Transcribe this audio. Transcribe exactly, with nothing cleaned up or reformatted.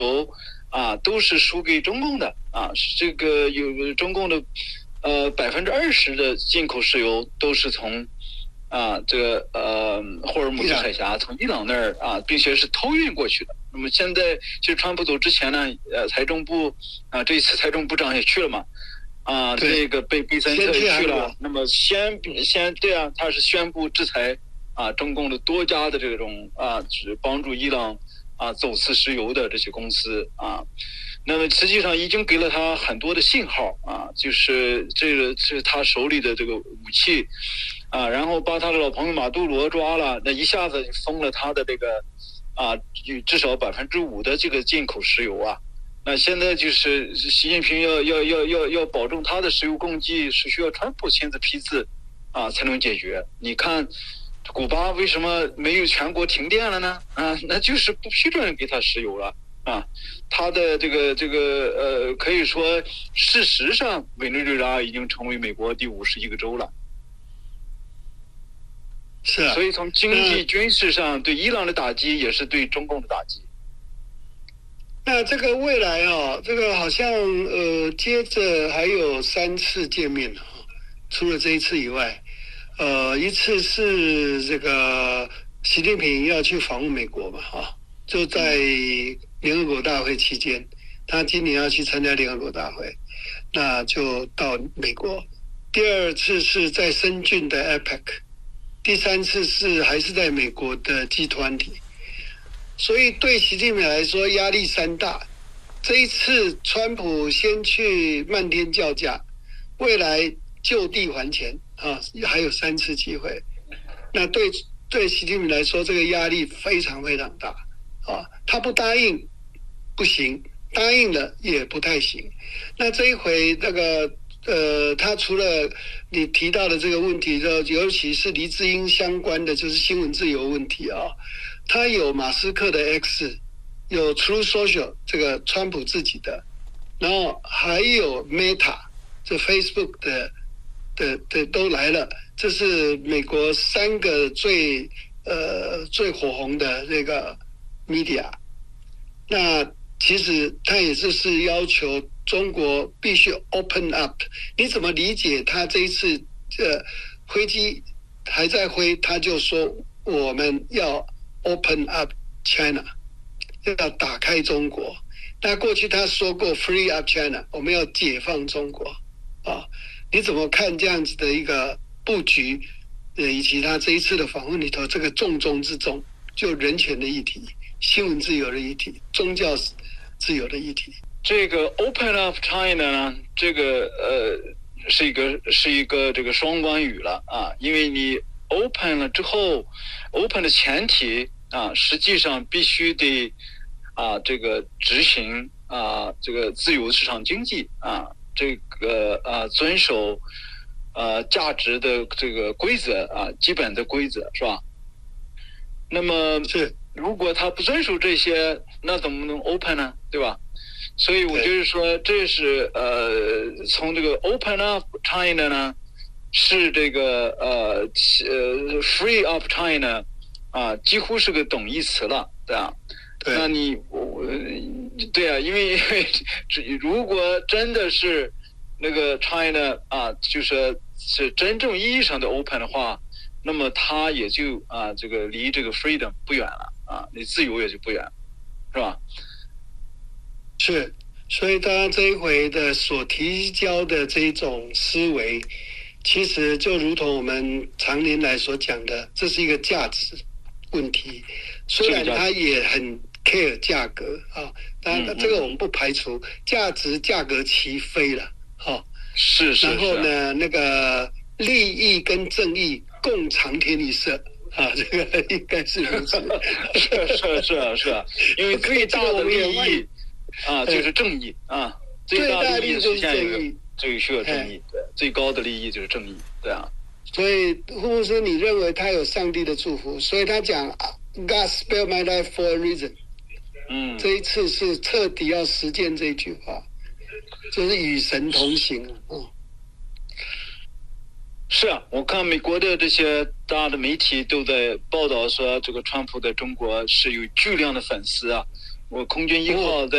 啊，都是输给中共的啊，这个有中共的呃百分之二十的进口石油都是从啊这个呃霍尔木兹海峡从伊朗那儿啊，并且是偷运过去的。那么现在其实川普走之前呢，呃，财政部啊，这一次财政部长也去了嘛。啊，这个贝贝森特也去了。那么先先对啊，他是宣布制裁啊中共的多家的这种啊，帮助伊朗啊走私石油的这些公司啊。那么实际上已经给了他很多的信号啊，就是这个是他手里的这个武器啊，然后把他的老朋友马杜罗抓了，那一下子封了他的这个啊，至少百分之五的这个进口石油啊。那现在就是习近平要要要要要保证他的石油供给是需要川普亲自批字啊才能解决。你看古巴为什么没有全国停电了呢？啊，那就是不批准给他石油了啊。他的这个这个呃，可以说事实上委内瑞拉已经成为美国第五十一个州了。 是啊， 所以从经济、军事上对伊朗的打击也是对中共的打击。 那这个未来哦，这个好像呃，接着还有三次见面哈，除了这一次以外，呃，一次是这个习近平要去访问美国嘛哈，就在联合国大会期间，他今年要去参加联合国大会，那就到美国。第二次是在深圳的 A P E C， 第三次是还是在美国的 G 二十。所以对习近平来说压力山大，这一次川普先去漫天叫价，未来就地还钱啊，还有三次机会。那对对习近平来说，这个压力非常非常大啊，他不答应不行，答应了也不太行。那这一回那个呃，他除了你提到的这个问题，尤其是黎智英相关的，就是新闻自由问题啊。他有马斯克的 X， 有 True Social 这个川普自己的，然后还有 Meta 这 Facebook 的的的都来了，这是美国三个最呃最火红的这个 media。那其实他也就是要求中国必须 open up。你怎么理解他这一次呃飞机还在飞，他就说我们要Open up China， 要打开中国。那过去他说过 Free up China， 我们要解放中国啊。你怎么看这样子的一个布局？呃，以及他这一次的访问里头，这个重中之重，就人权的议题、新闻自由的议题、宗教自由的议题。 这个 Open up China 呢，这个呃是一个是一个这个双关语了啊，因为你open 了之后 ，open 的前提啊，实际上必须得啊，这个执行啊，这个自由市场经济啊，这个啊，遵守啊价值的这个规则啊，基本的规则是吧？那么是如果他不遵守这些，那怎么能 open 呢？对吧？所以我就是说，这是呃，从这个 open up China 呢。是这个呃呃 free of China 啊，几乎是个等义词了，对吧？ 对， 那你我对啊，因为因为如果真的是那个 China 啊，就是是真正意义上的 open 的话，那么它也就啊这个离这个 freedom 不远了啊，离自由也就不远，是吧？ 是，所以他这一回的所提交的这种思维。其实就如同我们常年来所讲的，这是一个价值问题。虽然它也很 care 价格啊，当然这个我们不排除价值价格齐飞了，哈。 是是。 然后呢，那个利益跟正义共长天一色啊，这个应该是如此。 是是是啊是啊，因为最大的利益啊就是正义啊， 最大利益就是正义。 最需要正义，对，最高的利益就是正义，对啊。 所以，或者说你认为他有上帝的祝福，所以他讲 God spared my life for a reason。 嗯， 这一次是彻底要实践这句话，就是与神同行啊。嗯， 是啊，我看美国的这些大的媒体都在报道说，这个川普在中国是有巨量的粉丝啊， 我空军一号在。